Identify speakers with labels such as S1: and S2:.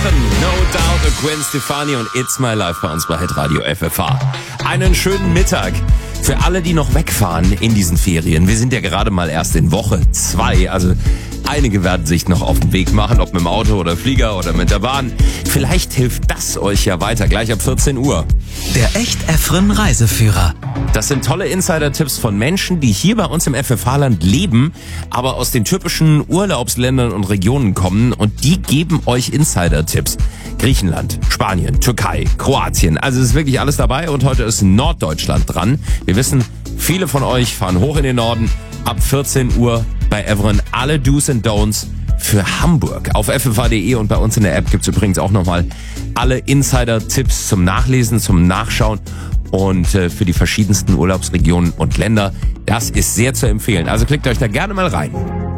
S1: machen. No Doubt, Gwen Stefani und It's My Life bei uns bei Hitradio FFH. Einen schönen Mittag für alle, die noch wegfahren in diesen Ferien. Wir sind ja gerade mal erst in Woche 2, also einige werden sich noch auf den Weg machen, ob mit dem Auto oder Flieger oder mit der Bahn. Vielleicht hilft das euch ja weiter, gleich ab 14 Uhr.
S2: Der Echt-Efren Reiseführer.
S1: Das sind tolle Insider-Tipps von Menschen, die hier bei uns im FFH-Land leben, aber aus den typischen Urlaubsländern und Regionen kommen, und die geben euch Insider-Tipps. Griechenland, Spanien, Türkei, Kroatien, also es ist wirklich alles dabei, und heute ist Norddeutschland dran. Wir wissen, viele von euch fahren hoch in den Norden. Ab 14 Uhr bei Efren alle Do's and Don'ts für Hamburg. Auf ffh.de und bei uns in der App gibt's übrigens auch nochmal alle Insider-Tipps zum Nachlesen, zum Nachschauen und für die verschiedensten Urlaubsregionen und Länder. Das ist sehr zu empfehlen. Also klickt euch da gerne mal rein.